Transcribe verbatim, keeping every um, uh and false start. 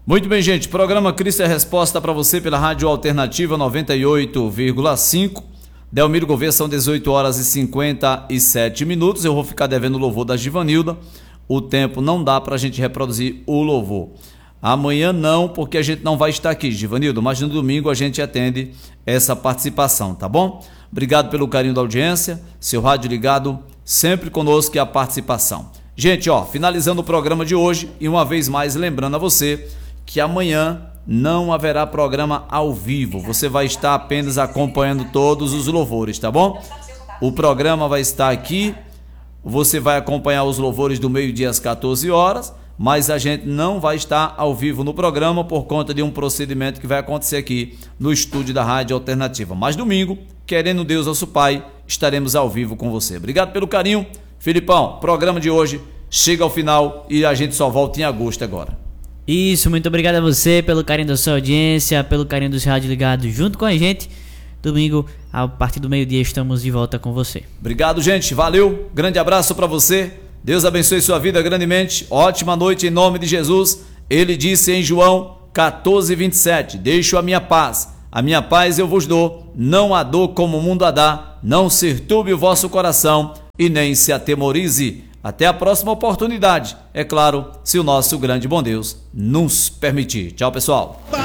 Muito bem, gente, programa Cristo é Resposta para você pela Rádio Alternativa noventa e oito vírgula cinco. Delmiro Gouveia, são dezoito horas e cinquenta e sete minutos. Eu vou ficar devendo o louvor da Givanilda. O tempo não dá para a gente reproduzir o louvor. Amanhã não, porque a gente não vai estar aqui, Givanildo, mas no domingo a gente atende essa participação, tá bom? Obrigado pelo carinho da audiência, seu rádio ligado, sempre conosco e a participação. Gente, ó, finalizando o programa de hoje e uma vez mais lembrando a você que amanhã não haverá programa ao vivo, você vai estar apenas acompanhando todos os louvores, tá bom? O programa vai estar aqui, você vai acompanhar os louvores do meio-dia às quatorze horas, mas a gente não vai estar ao vivo no programa por conta de um procedimento que vai acontecer aqui no estúdio da Rádio Alternativa. Mas domingo, querendo Deus nosso Pai, estaremos ao vivo com você. Obrigado pelo carinho. Filipão, programa de hoje chega ao final e a gente só volta em agosto agora. Isso, muito obrigado a você pelo carinho da sua audiência, pelo carinho do seu rádio ligado junto com a gente. Domingo, a partir do meio-dia, estamos de volta com você. Obrigado, gente. Valeu. Grande abraço para você. Deus abençoe sua vida grandemente. Ótima noite em nome de Jesus. Ele disse em João quatorze, vinte e sete: deixo a minha paz, a minha paz eu vos dou, não a dou como o mundo a dá, não se turbe o vosso coração e nem se atemorize. Até a próxima oportunidade, é claro, se o nosso grande bom Deus nos permitir. Tchau, pessoal.